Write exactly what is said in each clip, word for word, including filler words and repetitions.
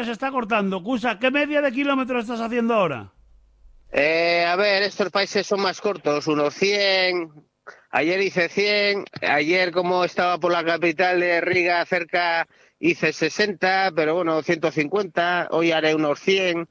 se está cortando. Cusa, ¿qué media de kilómetros estás haciendo ahora? Eh, a ver, estos países son más cortos, unos cien. Ayer hice cien. Ayer, como estaba por la capital de Riga cerca, hice sesenta, pero bueno, ciento cincuenta. Hoy haré unos cien.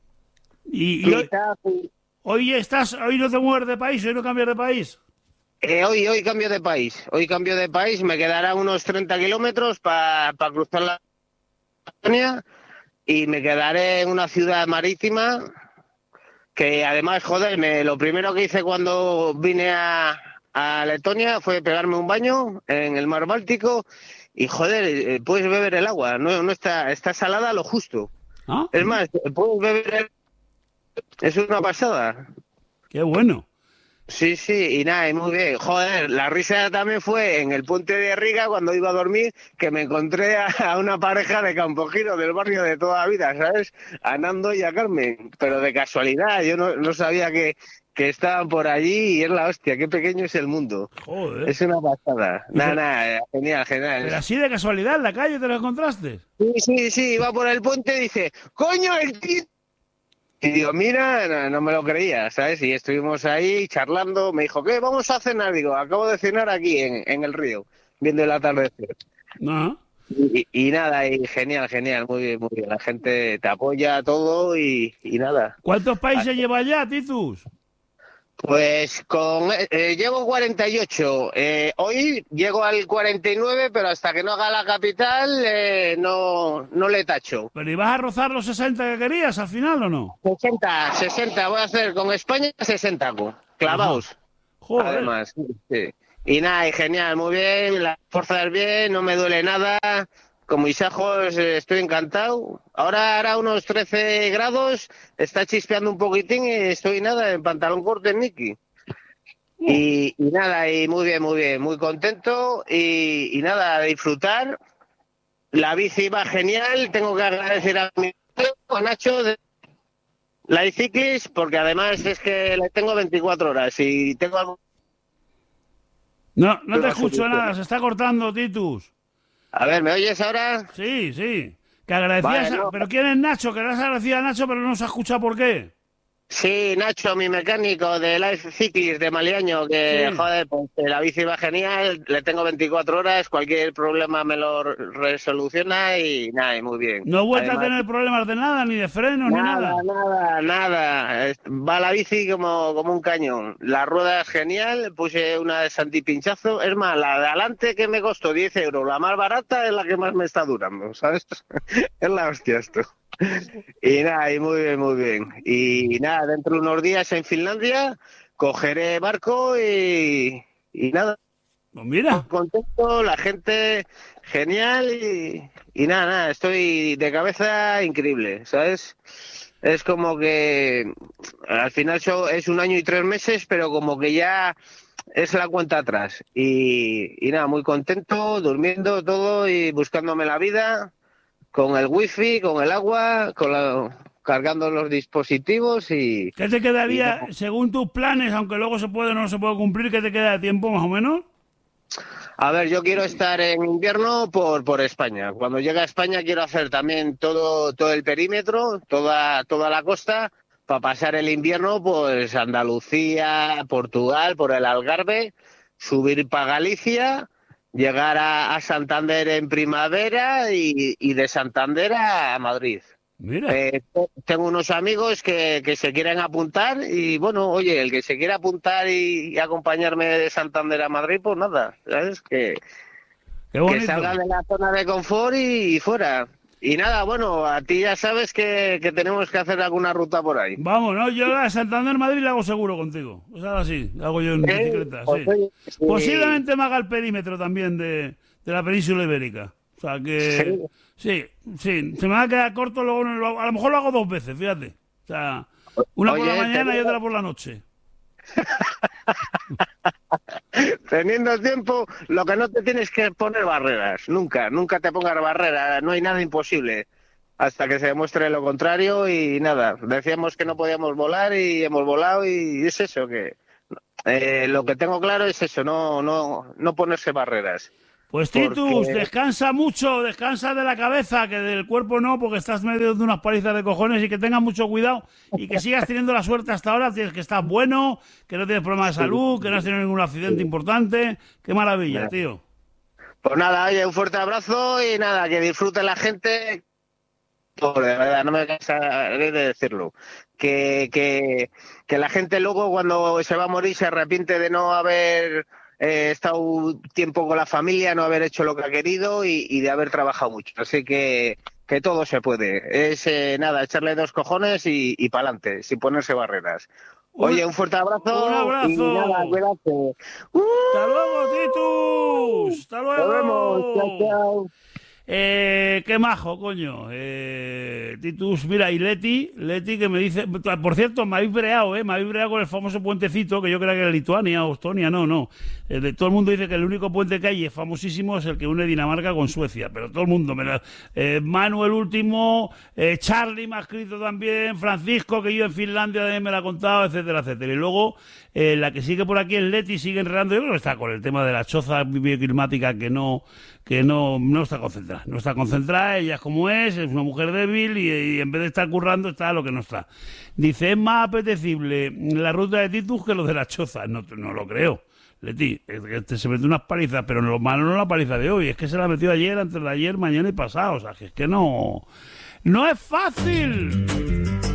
Y, y hoy, hoy estás, hoy no te mueves de país, hoy no cambias de país. Eh, hoy, hoy cambio de país. Hoy cambio de país. Me quedará unos treinta kilómetros para pa cruzar la Letonia y me quedaré en una ciudad marítima que además, joder, me, lo primero que hice cuando vine a, a Letonia fue pegarme un baño en el mar Báltico y, joder, eh, puedes beber el agua. No, no está, está salada lo justo. ¿Ah? Es más, puedes beber el... Es una pasada. Qué bueno. Sí, sí, y nada, y muy bien. Joder, la risa también fue en el puente de Riga cuando iba a dormir, que me encontré a, a una pareja de Campogiro del barrio de toda la vida, ¿sabes? A Nando y a Carmen, pero de casualidad, yo no, no sabía que, que estaban por allí y es la hostia, qué pequeño es el mundo. Joder. Es una pasada. Nada, nada, genial, genial. Pero así de casualidad, en la calle te lo encontraste. Sí, sí, sí, iba por el puente y dice, ¡coño, el tío! Y digo, mira, no, no me lo creía, ¿sabes? Y estuvimos ahí charlando, me dijo, ¿qué? Vamos a cenar. Digo, acabo de cenar aquí en, en el río, viendo el atardecer. No. Y, y nada, y genial, genial, muy bien, muy bien. La gente te apoya todo y, y nada. ¿Cuántos países lleva ya, Titus? Pues con eh, llevo cuarenta y ocho. Eh, hoy llego al cuarenta y nueve, pero hasta que no haga la capital eh, no, no le tacho. ¿Pero ibas a rozar los sesenta que querías al final o no? sesenta, sesenta, voy a hacer con España sesenta, clavaos. Joder. Además, sí. Y nada, y genial, muy bien, las fuerzas bien, no me duele nada. Con mis ajos eh, estoy encantado. Ahora hará unos trece grados, está chispeando un poquitín y estoy nada, en pantalón corto en Niki. Y, y nada, y muy bien, muy bien, muy contento y, y nada, a disfrutar. La bici va genial, tengo que agradecer a mi a Nacho de la iCiclis, porque además es que la tengo veinticuatro horas y tengo algo... No, no te escucho nada, se está cortando, Titus. A ver, ¿me oyes ahora? Sí, sí. Que agradecías... Vale, no. a... ¿Pero quién es Nacho? Que le has agradecido a Nacho, pero no se ha escuchado por qué. Sí, Nacho, mi mecánico de Life Cyclist de Maliaño, que, Sí. joder, pues la bici va genial, le tengo veinticuatro horas, cualquier problema me lo resoluciona y nada, y muy bien. No he vuelto Además, a tener problemas de nada, ni de frenos, ni nada, nada. nada, nada. Es- Va la bici como, como un cañón. La rueda es genial, puse una de antipinchazo. Es más, la de adelante que me costó diez euros, la más barata es la que más me está durando, ¿sabes? Es la hostia esto. Y nada, y muy bien, muy bien. Y nada, dentro de unos días en Finlandia cogeré barco y, y nada. Pues mira. Contento, la gente genial y, y nada, nada, estoy de cabeza increíble, ¿sabes? Es como que al final so- es un año y tres meses, pero como que ya es la cuenta atrás. Y, y nada, muy contento, durmiendo todo y buscándome la vida con el wifi, con el agua, con la, cargando los dispositivos y... ¿Qué te y quedaría, nada. según tus planes, aunque luego se puede o no se puede cumplir, qué te queda de tiempo más o menos? A ver, yo quiero estar en invierno por, por España. Cuando llegue a España quiero hacer también todo, todo el perímetro, toda, toda la costa, para pasar el invierno, pues Andalucía, Portugal, por el Algarve, subir para Galicia, llegar a, a Santander en primavera y, y de Santander a Madrid. Mira. Eh, tengo unos amigos que, que se quieren apuntar y bueno, oye, el que se quiera apuntar y, y acompañarme de Santander a Madrid, pues nada, ¿sabes? Que, Qué que bonito. salga de la zona de confort y, y fuera. Y nada, bueno, a ti ya sabes que, que tenemos que hacer alguna ruta por ahí. Vamos, no, yo a Santander, Madrid la hago seguro contigo. O sea, así, la hago yo en ¿Eh? bicicleta, Pues, sí. oye, sí. Posiblemente me haga el perímetro también de, de la península ibérica. O sea que... Sí, sí, se me va a quedar corto, luego no lo- a lo mejor lo hago dos veces, fíjate. O sea, una por Oye, la mañana y teniendo- otra por la noche. Teniendo tiempo, lo que no te tienes que poner barreras, nunca, nunca te pongas barreras, no hay nada imposible hasta que se demuestre lo contrario y nada, decíamos que no podíamos volar y hemos volado y es eso, que eh, lo que tengo claro es eso, no, no, no ponerse barreras. Pues Titus, porque... descansa mucho, descansa de la cabeza, que del cuerpo no, porque estás medio de unas palizas de cojones, y que tengas mucho cuidado y que sigas teniendo la suerte hasta ahora, tienes que estar bueno, que no tienes problemas de salud, que no has tenido ningún accidente importante. Qué maravilla, tío. Pues nada, oye, un fuerte abrazo y nada, que disfrute la gente. De verdad, no me cansaré de decirlo. Que, que, que la gente luego cuando se va a morir se arrepiente de no haber... He estado tiempo con la familia, no haber hecho lo que ha querido y, y de haber trabajado mucho. Así que, que todo se puede. Es eh, nada, echarle dos cojones y, y para adelante, sin ponerse barreras. Oye, un fuerte abrazo. Un abrazo. Y nada, cuídate. ¡Uh! ¡Hasta luego, Titus! ¡Hasta luego! Nos vemos. Chao, chao. Eh, qué majo, coño. Eh, Titus, mira, y Leti, Leti que me dice, por cierto, me habéis breado, ¿eh? Me habéis breado con el famoso puentecito, que yo creía que era Lituania o Estonia, no, no. Eh, de, todo el mundo dice que el único puente que hay es famosísimo, es el que une Dinamarca con Suecia, pero todo el mundo, me la, eh, Manuel último, eh, Charlie me ha escrito también, Francisco, que yo en Finlandia también me lo ha contado, etcétera, etcétera. Y luego, eh, la que sigue por aquí es Leti, sigue enredando, yo creo que está con el tema de la choza bioclimática que no... que no, no está concentrada, no está concentrada, ella es como es, es una mujer débil y, y en vez de estar currando está lo que no está. Dice, es más apetecible la ruta de Titus que lo de la choza. No, no lo creo, Leti, es que este se mete unas palizas, pero lo malo no es la paliza de hoy, es que se la metió ayer, antes de ayer, mañana y pasado, o sea, que es que no, no es fácil.